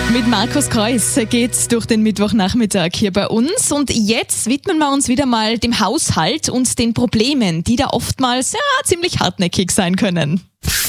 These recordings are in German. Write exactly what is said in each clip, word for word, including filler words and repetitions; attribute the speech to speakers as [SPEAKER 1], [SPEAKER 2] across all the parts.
[SPEAKER 1] Mit Markus Kreuz geht's durch den Mittwochnachmittag hier bei uns und jetzt widmen wir uns wieder mal dem Haushalt und den Problemen, die da oftmals ja, ziemlich hartnäckig sein können.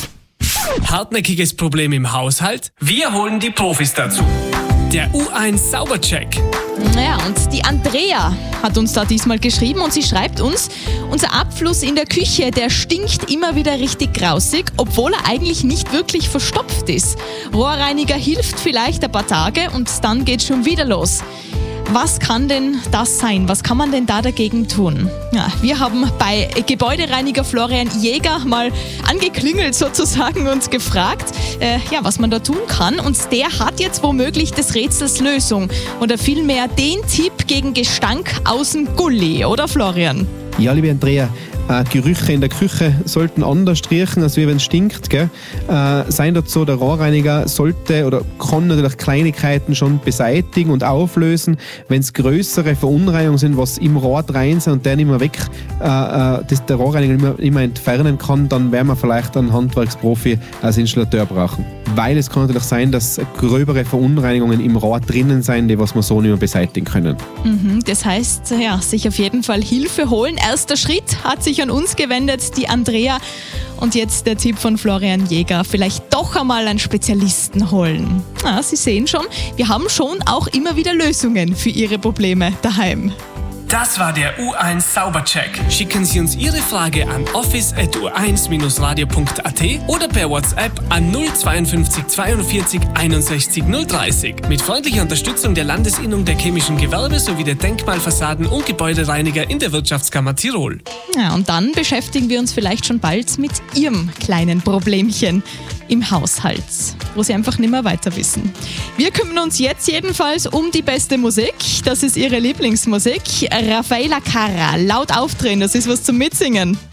[SPEAKER 2] Hartnäckiges Problem im Haushalt? Wir holen die Profis dazu. Der U eins Saubercheck.
[SPEAKER 1] Ja, und die Andrea hat uns da diesmal geschrieben und sie schreibt uns, unser Abfluss in der Küche, der stinkt immer wieder richtig grausig, obwohl er eigentlich nicht wirklich verstopft ist. Rohrreiniger hilft vielleicht ein paar Tage und dann geht's schon wieder los. Was kann denn das sein? Was kann man denn da dagegen tun? Ja, wir haben bei Gebäudereiniger Florian Jäger mal angeklingelt sozusagen und gefragt, äh, ja, was man da tun kann. Und der hat jetzt womöglich des Rätsels Lösung oder vielmehr den Tipp gegen Gestank aus dem Gully, oder Florian?
[SPEAKER 3] Ja, liebe Andrea, äh, Gerüche in der Küche sollten anders riechen, als wenn es stinkt. Gell? Äh, seien dazu, der Rohrreiniger sollte oder kann natürlich Kleinigkeiten schon beseitigen und auflösen. Wenn es größere Verunreinigungen sind, was im Rohr rein sind und der nicht mehr weg, äh, das der Rohrreiniger nicht mehr, nicht mehr entfernen kann, dann werden wir vielleicht einen Handwerksprofi als Installateur brauchen. Weil es kann natürlich sein, dass gröbere Verunreinigungen im Rohr drinnen sein, die was wir so nicht mehr beseitigen können.
[SPEAKER 1] Mhm, das heißt, ja, sich auf jeden Fall Hilfe holen. Erster Schritt hat sich an uns gewendet, die Andrea. Und jetzt der Tipp von Florian Jäger, vielleicht doch einmal einen Spezialisten holen. Ja, Sie sehen schon, wir haben schon auch immer wieder Lösungen für Ihre Probleme daheim.
[SPEAKER 2] Das war der U eins Saubercheck. Schicken Sie uns Ihre Frage an office at u eins radio punkt a t oder per WhatsApp an null zweiundfünfzig zweiundvierzig einundsechzig null dreißig. Mit freundlicher Unterstützung der Landesinnung der chemischen Gewerbe sowie der Denkmalfassaden- und Gebäudereiniger in der Wirtschaftskammer Tirol.
[SPEAKER 1] Ja, und dann beschäftigen wir uns vielleicht schon bald mit Ihrem kleinen Problemchen im Haushalt, wo Sie einfach nicht mehr weiter wissen. Wir kümmern uns jetzt jedenfalls um die beste Musik. Das ist Ihre Lieblingsmusik. Raffaella Carrà, laut aufdrehen, das ist was zum Mitsingen.